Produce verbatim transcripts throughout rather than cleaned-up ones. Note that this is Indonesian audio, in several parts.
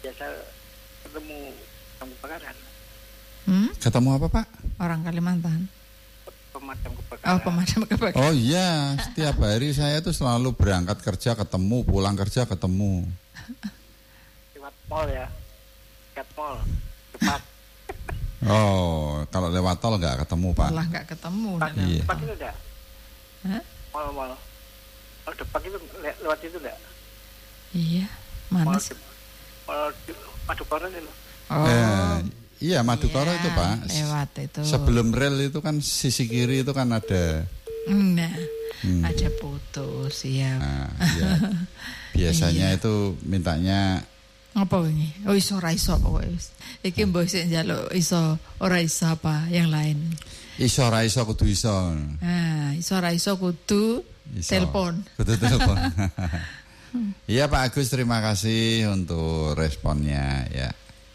biasa ketemu kebakaran. Hmm? Ketemu apa Pak? Orang Kalimantan. Pemadam kebakaran. Oh, pemadam kebakaran. Oh iya, setiap hari saya tuh selalu berangkat kerja ketemu, pulang kerja ketemu. Lewat mall ya, lewat mall, cepat. Oh, kalau lewat tol nggak ketemu Pak? Malah nggak ketemu. Depak, Iya. depak itu enggak? Hah? Mall-mall. Mall depak itu le- lewat itu enggak? Iya, mana Mall, sih? de- mall de- Madukoro itu loh. Oh, Eh, iya Madukoro iya, itu Pak. lewat itu. Sebelum rel itu kan sisi kiri itu kan ada. Nah, Hmm. ada putus, ya. Nah, iya. Biasanya Iya. itu mintanya Apa ini? Oh, iso ora iso pokoke wis. Iki mbok sik njaluk iso ora iso apa yang lain. iso ra iso kudu iso. Nah, iso ora iso kudu Iso. telepon. Kudu telepon. Iya Pak Agus, terima kasih untuk responnya ya.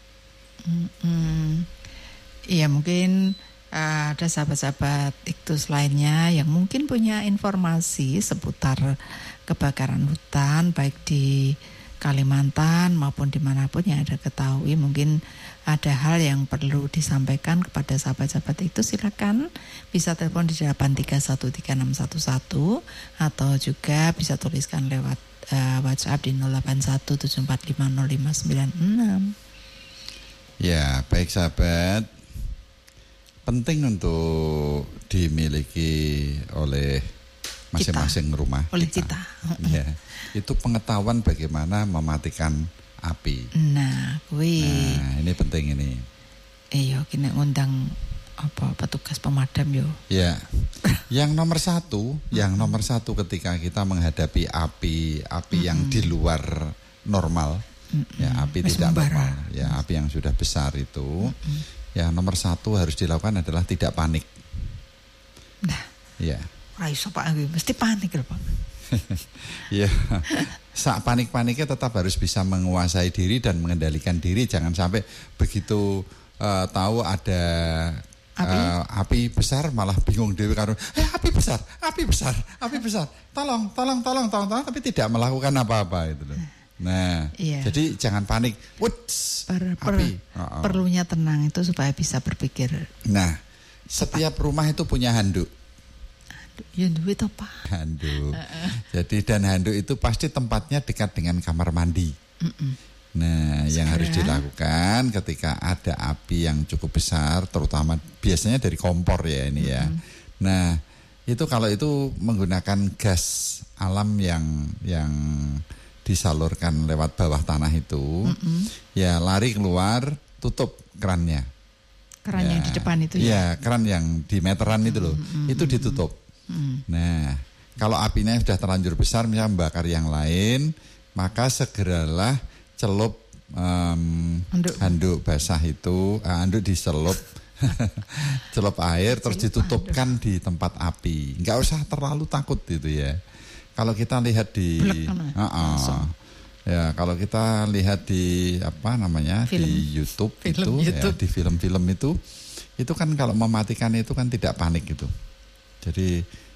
Hmm, iya mungkin uh, ada sahabat-sahabat iktus lainnya yang mungkin punya informasi seputar kebakaran hutan baik di Kalimantan maupun dimanapun yang ada ketahui, mungkin ada hal yang perlu disampaikan kepada sahabat-sahabat itu, silakan bisa telepon di delapan tiga satu tiga enam satu satu atau juga bisa tuliskan lewat uh, WhatsApp di nol delapan satu tujuh empat lima nol lima sembilan enam. Ya, baik sahabat. Penting untuk dimiliki oleh masing-masing Kita. rumah Oleh kita. Ya, itu pengetahuan bagaimana mematikan api. Nah, kuwi. Nah, ini penting ini. Iya, kini undang apa petugas pemadam yo. Ya, yang nomor satu, yang nomor satu ketika kita menghadapi api, api Mm-mm. yang di luar normal, Mm-mm. ya api Wis tidak membara. normal, ya api yang sudah besar itu, ya nomor satu harus dilakukan adalah tidak panik. Nah, Ya, ora iso Pak, mesti panik lho Pak. ya. Saat panik-paniknya tetap harus bisa menguasai diri dan mengendalikan diri, jangan sampai begitu uh, tahu ada Api? Uh, api besar malah bingung dewi karena eh api besar, api besar, api besar, tolong, tolong, tolong, tolong, tolong, tapi tidak melakukan apa-apa itu loh. Nah, Iya. jadi jangan panik. Wuts, Per, per- api. Oh, oh. Perlunya tenang itu supaya bisa berpikir. Nah, setiap rumah itu punya handuk. Ya duit apa? Handuk. Jadi dan handuk itu pasti tempatnya dekat dengan kamar mandi. Mm-mm. Nah, yang Segera. harus dilakukan ketika ada api yang cukup besar, terutama biasanya dari kompor ya ini ya. Nah, itu kalau itu menggunakan gas alam yang yang disalurkan lewat bawah tanah itu, ya lari keluar, tutup kerannya. Kerannya yang di depan itu ya. Ya, keran yang di meteran itu loh, itu ditutup. Mm. Nah, kalau apinya sudah terlanjur besar, misalnya membakar yang lain, maka segeralah celup um, Handuk. handuk basah itu, uh, handuk dicelup, celup air, terus Celup ditutupkan di tempat api. Enggak usah terlalu takut gitu ya. Kalau kita lihat di, Blek kan, uh-uh. langsung. ya kalau kita lihat di apa namanya Film. di YouTube Film itu, YouTube. ya, di film-film itu, itu kan kalau mematikan itu kan tidak panik gitu. Jadi